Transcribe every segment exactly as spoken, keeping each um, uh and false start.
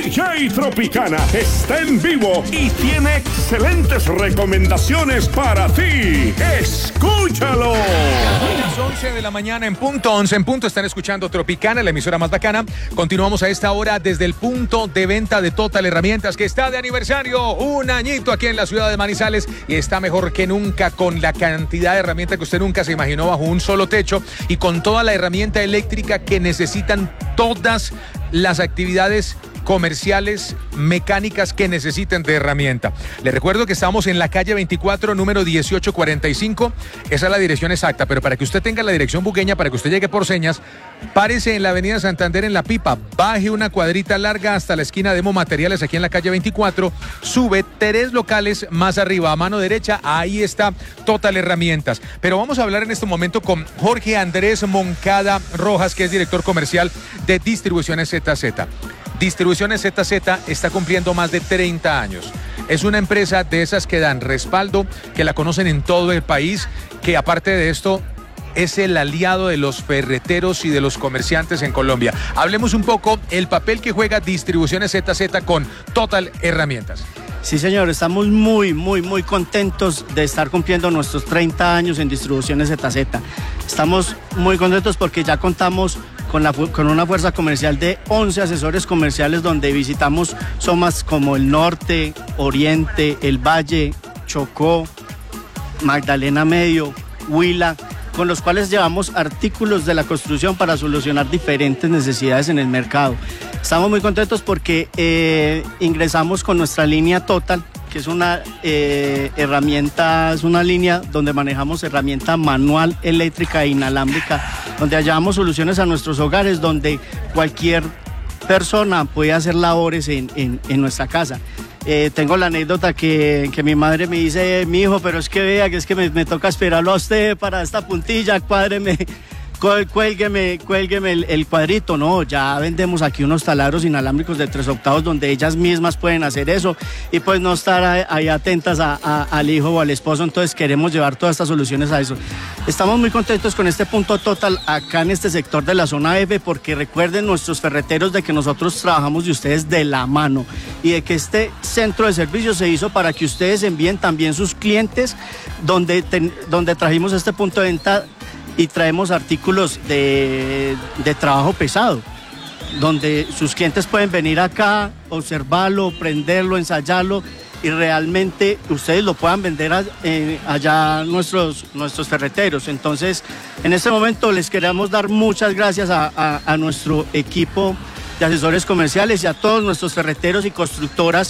D J Tropicana está en vivo y tiene excelentes recomendaciones para ti. ¡Escúchalo! A las once de la mañana en punto, once en punto, están escuchando Tropicana, la emisora más bacana. Continuamos a esta hora desde el punto de venta de Total Herramientas, que está de aniversario, un añito aquí en la ciudad de Manizales, y está mejor que nunca con la cantidad de herramientas que usted nunca se imaginó bajo un solo techo y con toda la herramienta eléctrica que necesitan todas las actividades comerciales, mecánicas que necesiten de herramienta. Les recuerdo que estamos en la calle veinticuatro, número dieciocho cuarenta y cinco. Esa es la dirección exacta, pero para que usted tenga la dirección bugueña, para que usted llegue por señas, párese en la avenida Santander en La Pipa, baje una cuadrita larga hasta la esquina de Emo Materiales aquí en la calle veinticuatro, sube tres locales más arriba, a mano derecha, ahí está Total Herramientas. Pero vamos a hablar en este momento con Jorge Andrés Moncada Rojas, que es director comercial de Distribuciones Z Z. Distribuciones Z Z está cumpliendo más de treinta años. Es una empresa de esas que dan respaldo, que la conocen en todo el país, que aparte de esto es el aliado de los ferreteros y de los comerciantes en Colombia. Hablemos un poco el papel que juega Distribuciones Z Z con Total Herramientas. Sí, señor, estamos muy, muy, muy contentos de estar cumpliendo nuestros treinta años en Distribuciones Z Z. Estamos muy contentos porque ya contamos con, la, con una fuerza comercial de once asesores comerciales donde visitamos zonas como el norte, oriente, el valle, Chocó, Magdalena Medio, Huila, con los cuales llevamos artículos de la construcción para solucionar diferentes necesidades en el mercado. Estamos muy contentos porque eh, ingresamos con nuestra línea Total, que es una eh, herramienta, es una línea donde manejamos herramienta manual, eléctrica e inalámbrica, donde hallamos soluciones a nuestros hogares, donde cualquier persona puede hacer labores en, en, en nuestra casa. Eh, tengo la anécdota que, que mi madre me dice, mi hijo, pero es que vea que es que me, me toca esperarlo a usted para esta puntilla, cuádreme, cuélgueme, cuélgueme el, el cuadrito. No, ya vendemos aquí unos taladros inalámbricos de tres octavos donde ellas mismas pueden hacer eso y pues no estar ahí atentas a, a, al hijo o al esposo. Entonces queremos llevar todas estas soluciones a eso. Estamos muy contentos con este punto Total acá en este sector de la zona F, porque recuerden nuestros ferreteros de que nosotros trabajamos de ustedes de la mano y de que este centro de servicio se hizo para que ustedes envíen también sus clientes, donde, ten, donde trajimos este punto de venta y traemos artículos de, de trabajo pesado, donde sus clientes pueden venir acá, observarlo, prenderlo, ensayarlo y realmente ustedes lo puedan vender a, eh, allá nuestros, nuestros ferreteros. Entonces, en este momento les queremos dar muchas gracias a, a, a nuestro equipo de asesores comerciales y a todos nuestros ferreteros y constructoras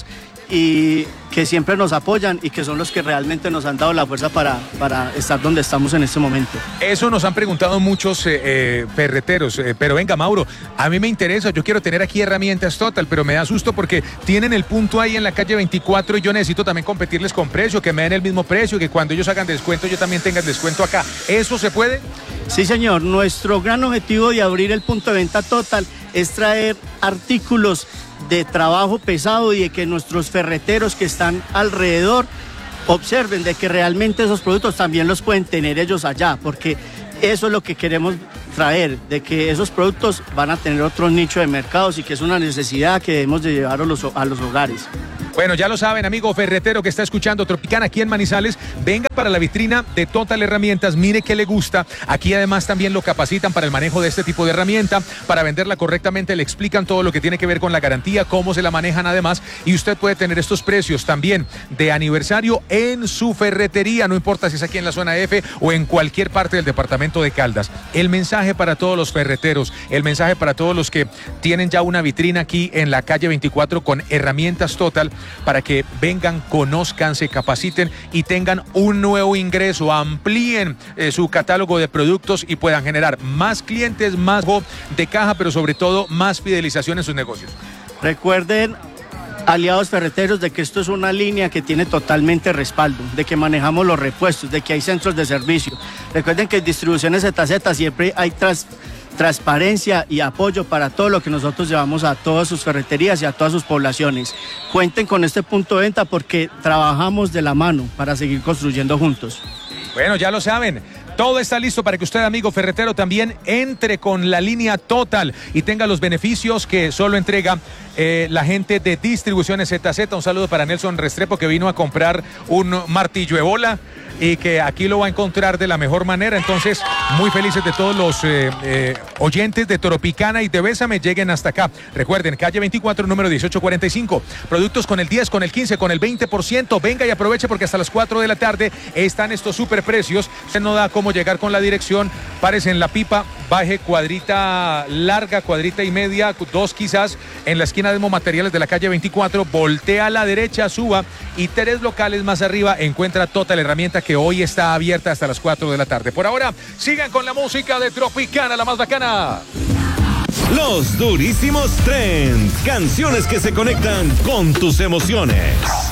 y que siempre nos apoyan y que son los que realmente nos han dado la fuerza para, para estar donde estamos en este momento. Eso nos han preguntado muchos eh, eh, ferreteros, eh, pero venga, Mauro, a mí me interesa, yo quiero tener aquí herramientas Total, pero me da susto porque tienen el punto ahí en la calle veinticuatro y yo necesito también competirles con precio, que me den el mismo precio, que cuando ellos hagan descuento yo también tenga el descuento acá. ¿Eso se puede? Sí, señor, nuestro gran objetivo de abrir el punto de venta Total es traer artículos de trabajo pesado y de que nuestros ferreteros que están alrededor observen de que realmente esos productos también los pueden tener ellos allá, porque eso es lo que queremos traer, de que esos productos van a tener otro nicho de mercados y que es una necesidad que debemos de llevar a los, a los hogares. Bueno, ya lo saben, amigo ferretero que está escuchando Tropicana aquí en Manizales, venga para la vitrina de Total Herramientas, mire qué le gusta. Aquí además también lo capacitan para el manejo de este tipo de herramienta, para venderla correctamente, le explican todo lo que tiene que ver con la garantía, cómo se la manejan además, y usted puede tener estos precios también de aniversario en su ferretería, no importa si es aquí en la zona F o en cualquier parte del departamento de Caldas. El mensaje para todos los ferreteros, el mensaje para todos los que tienen ya una vitrina aquí en la calle veinticuatro con herramientas Total, para que vengan, conozcan, se capaciten y tengan un nuevo ingreso, amplíen eh, su catálogo de productos y puedan generar más clientes, más de caja, pero sobre todo más fidelización en sus negocios. Recuerden, aliados ferreteros, de que esto es una línea que tiene totalmente respaldo, de que manejamos los repuestos, de que hay centros de servicio. Recuerden que en Distribuciones Z Z siempre hay tras transparencia y apoyo para todo lo que nosotros llevamos a todas sus ferreterías y a todas sus poblaciones. Cuenten con este punto de venta porque trabajamos de la mano para seguir construyendo juntos. Bueno, ya lo saben. Todo está listo para que usted, amigo ferretero, también entre con la línea Total y tenga los beneficios que solo entrega eh, la gente de Distribuciones Z Z. Un saludo para Nelson Restrepo, que vino a comprar un martillo de bola y que aquí lo va a encontrar de la mejor manera. Entonces, muy felices de todos los eh, eh, oyentes de Tropicana y de Bésame lleguen hasta acá. Recuerden, calle veinticuatro, número dieciocho cuarenta y cinco. Productos con el diez, con el quince, con el veinte por ciento. Venga y aproveche porque hasta las cuatro de la tarde están estos super precios. Usted no da cómo llegar con la dirección. Párese en la pipa, baje cuadrita larga, cuadrita y media, dos quizás, en la esquina de Materiales de la calle veinticuatro, voltea a la derecha, suba y tres locales más arriba encuentra Total Herramienta, que hoy está abierta hasta las cuatro de la tarde. Por ahora, sigan con la música de Tropicana, la más bacana. Los durísimos trends, canciones que se conectan con tus emociones.